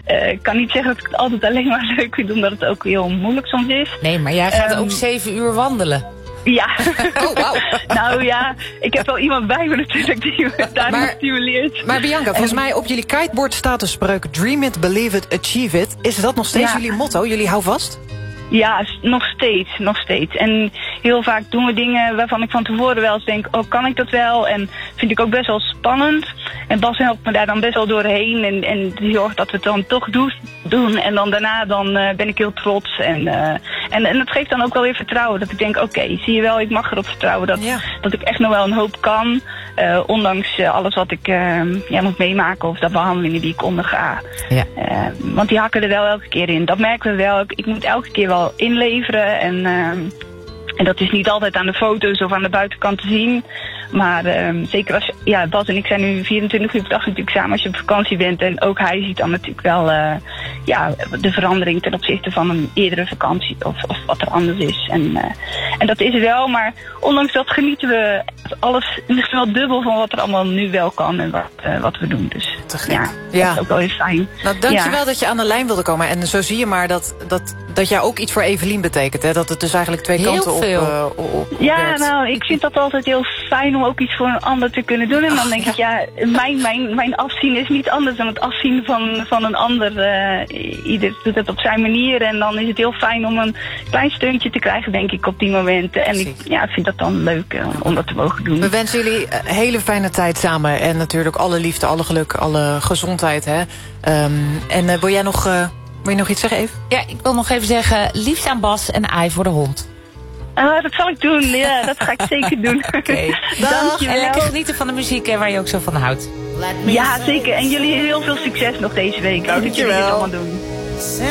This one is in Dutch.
ik kan niet zeggen dat ik het altijd alleen maar leuk vind, omdat het ook heel moeilijk soms is. Nee, maar jij gaat ook 7 uur wandelen. Ja. Oh, wauw. Nou ja, ik heb wel iemand bij me natuurlijk die me daarin stimuleert. Maar Bianca, volgens mij op jullie kiteboard staat de spreuk Dream it, believe it, achieve it. Is dat nog steeds jullie motto? Jullie houvast? Ja, nog steeds. En heel vaak doen we dingen waarvan ik van tevoren wel eens denk, oh, kan ik dat wel? En vind ik ook best wel spannend. En Bas helpt me daar dan best wel doorheen. En die zorgt dat we het dan toch doen. En dan daarna ben ik heel trots. En het geeft dan ook wel weer vertrouwen. Dat ik denk, oké, zie je wel, ik mag erop vertrouwen dat ik echt nog wel een hoop kan. Ondanks alles wat ik moet meemaken of de behandelingen die ik onderga. Ja. Want die hakken er wel elke keer in. Dat merken we wel. Ik moet elke keer wel inleveren. En dat is niet altijd aan de foto's of aan de buitenkant te zien. Maar zeker als Bas en ik zijn nu 24 uur per dag natuurlijk samen als je op vakantie bent. En ook hij ziet dan natuurlijk wel de verandering ten opzichte van een eerdere vakantie of wat er anders is. En dat is er wel, maar ondanks dat genieten we alles misschien wel dubbel van wat er allemaal nu wel kan en wat we doen. Dus dat is ook wel heel fijn. Nou, dankjewel dat je aan de lijn wilde komen. En zo zie je maar dat jij ook iets voor Evelien betekent. Hè? Dat het dus eigenlijk twee kanten op ja, nou, ik vind dat altijd heel fijn om ook iets voor een ander te kunnen doen. En dan denk ik, mijn afzien is niet anders dan het afzien van een ander. Ieder doet het op zijn manier. En dan is het heel fijn om een klein steuntje te krijgen, denk ik, op die momenten. En ik vind dat dan leuk om dat te mogen doen. We wensen jullie een hele fijne tijd samen. En natuurlijk alle liefde, alle geluk, alle gezondheid. Hè? En wil je nog iets zeggen, Eve? Ja, ik wil nog even zeggen, liefst aan Bas en Ai voor de hond. Dat zal ik doen. Ja, dat ga ik zeker doen. Oké. Dankjewel. En lekker genieten van de muziek waar je ook zo van houdt. Ja, zeker. En jullie heel veel succes nog deze week. Dat jullie dit allemaal doen.